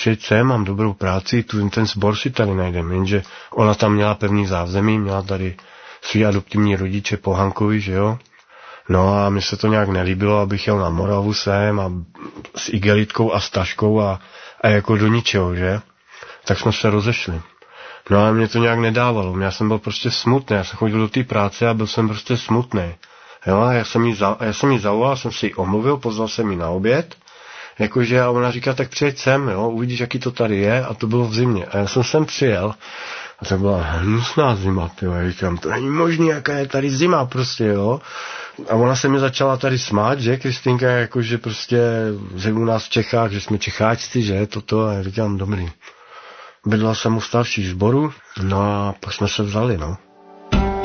přijeď sem, mám dobrou práci, ten sbor si tady najdeme, jenže ona tam měla pevný zázemí, měla tady svý adoptivní rodiče po Hankovi, že jo. No a mně se to nějak nelíbilo, abych jel na Moravu sem a s igelitkou a s taškou a jako do ničeho, že? Tak jsme se rozešli. No ale mě to nějak nedávalo, já jsem byl prostě smutný, já jsem chodil do té práce a byl jsem prostě smutný. Jo, já jsem jí zavolal, jsem si ji omluvil, pozval jsem ji na oběd, jakože a ona říká, tak přijeď sem, jo, uvidíš, jaký to tady je, a to bylo v zimě. A já jsem sem přijel a to byla hnusná zima, tyjo, já říkám, to není možný, jaká je tady zima prostě, jo. A ona se mi začala tady smát, že, Kristýnka, jakože prostě, že u nás v Čechách, že jsme Čecháčci, že, toto, a já říkám, dobrý. Bydlel jsem u starších sborů, no a pak jsme se vzali, no.